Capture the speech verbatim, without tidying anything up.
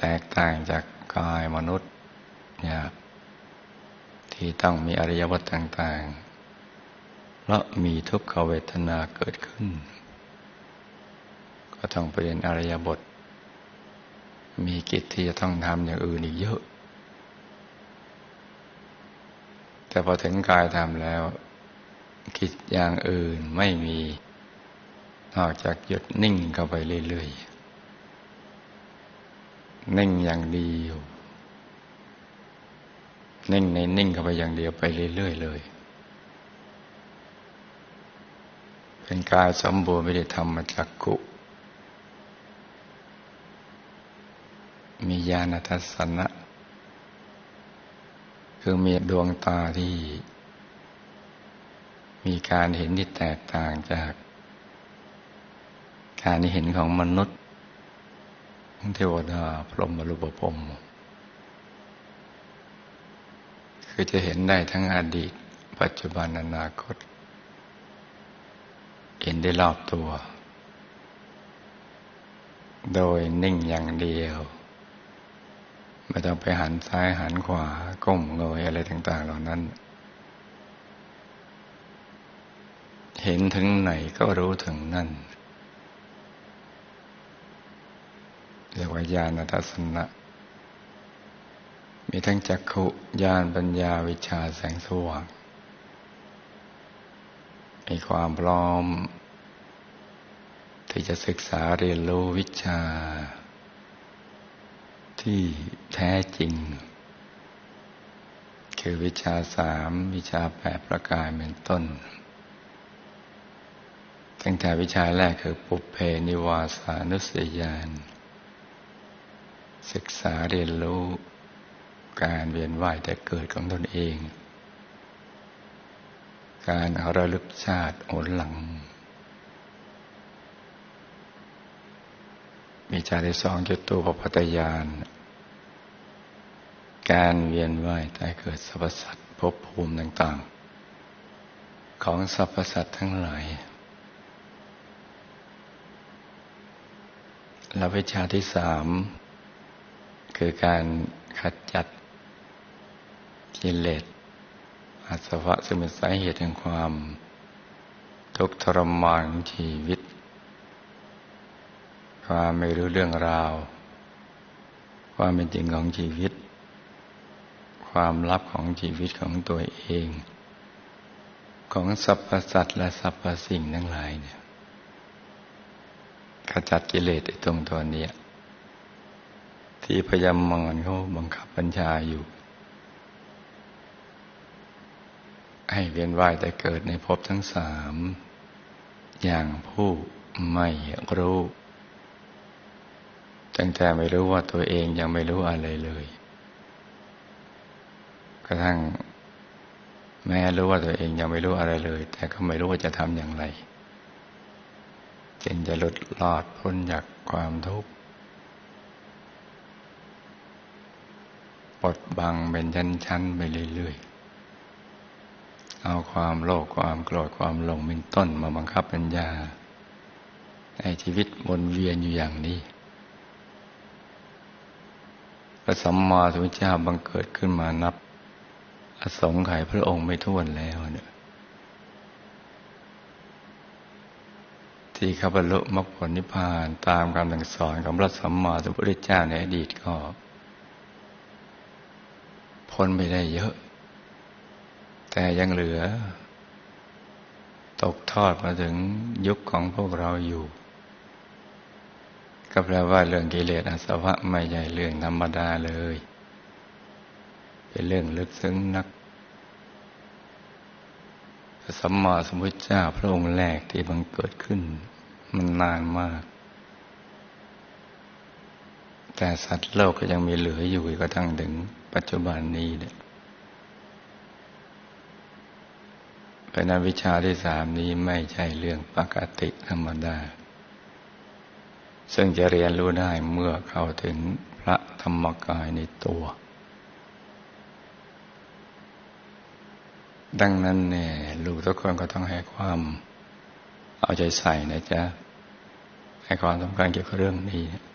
แตกต่างจากกายมนุษย์เนี่ยที่ต้องมีอริยบทต่างๆเพราะมีทุกขเวทนาเกิดขึ้นก็ต้องไปเรียนอริยบทมีกิจที่จะต้องทำอย่างอื่นอีกเยอะแต่พอถึงกายทำแล้วกิจอย่างอื่นไม่มีนอกจากหยุดนิ่งเข้าไปเรื่อยๆนิ่งอย่างเดียวนิ่งในนิ่งเข้าไปอย่างเดียวไปเรื่อยๆเลยเป็นกายสมบูรณ์ไม่ได้ทำมาจากกุมีญาณทัศนะคือมีดวงตาที่มีการเห็นที่แตกต่างจากการเห็นของมนุษย์เทวดาพรหมรูปพรหมคือจะเห็นได้ทั้งอดีตปัจจุบันอนาคตเห็นได้รอบตัวโดยนิ่งอย่างเดียวไม่ต้องไปหันซ้ายหันขวาก้มเงยอะไรต่างๆเหล่านั้นเห็นถึงไหนก็รู้ถึงนั่นเรียกว่าญาณทัศนะมีทั้งจักขุญาณปัญญาวิชชาแสงสว่างมีความพร้อมที่จะศึกษาเรียนรู้วิชาที่แท้จริงคือวิชาสามวิชาแปดประการเป็นต้นตั้งแต่วิชาแรกคือปุพเพนิวาสานุสติญาณศึกษาเรียนรู้การเวียนว่ายแต่เกิดของตนเองการระลึกชาติหนหลังวิชาที่สองจตุปปัฏฐญาณการเวียนว่ายแต่เกิดสรรพสัตว์ภพภูมิต่างๆของสรรพสัตว์ทั้งหลายและวิชาที่สามคือการขจัดกิเลสอาสวะซึ่งเป็นสาเหตุแห่งความทุกข์ทรมานของชีวิตความไม่รู้เรื่องราวความเป็นจริงของชีวิตความลับของชีวิตของตัวเองของสรรพสัตว์และสรรพสิ่งทั้งหลายเนี่ยขจัดกิเลสไอ้ตรงตัวนี้ที่พยามารเขาบังคับบัญชาอยู่ให้เวียนว่ายแต่เกิดในภพทั้งสามอย่างผู้ไม่รู้ตั้งแต่ไม่รู้ว่าตัวเองยังไม่รู้อะไรเลยกระทั่งแม้รู้ว่าตัวเองยังไม่รู้อะไรเลยแต่ก็ไม่รู้ว่าจะทำอย่างไรจึงจะหลุดรอดพ้นจากความทุกข์ปลดบังเป็นชั้นๆไปเรื่อยๆเอาความโลภความโกรธความหลงเป็นต้นมาบังคับปัญญาให้ชีวิตวนเวียนอยู่อย่างนี้พระสัมมาสัมพุทธเจ้าบังเกิดขึ้นมานับอสงไขยพระองค์ไม่ถ้วนแล้วเนี่ยที่เขาบรรลุมรรคผลนิพพานตามคำสั่งสอนของพระสัมมาสัมพุทธเจ้าในอดีตก็พ้นไปได้เยอะแต่ยังเหลือตกทอดมาถึงยุคของพวกเราอยู่ก็แปลว่าเรื่องกิเลสอาสวะไม่ใช่เรื่องธรรมดาเลยเป็นเรื่องลึกซึ้งนักพระสัมมาสัมพุทธเจ้าพระองค์แรกที่บังเกิดขึ้นมันนานมากแต่สัตว์โลกก็ยังมีเหลืออยู่ก็ทั้งถึงปัจจุบันนี้เนี่ยเป็นอวิชชาที่สามนี้ไม่ใช่เรื่องปกติธรรมดาซึ่งจะเรียนรู้ได้เมื่อเข้าถึงพระธรรมกายในตัวดังนั้นเนี่ยลูกทุกคนก็ต้องให้ความเอาใจใส่นะจ๊ะให้ความสำคัญเกี่ยวกับเรื่องนี้